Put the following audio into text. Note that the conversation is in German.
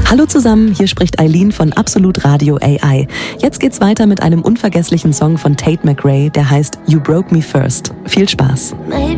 Hallo zusammen, hier spricht Eileen von Absolut Radio AI. Jetzt geht's weiter mit einem unvergesslichen Song von Tate McRae, der heißt You Broke Me First. Viel Spaß. Maybe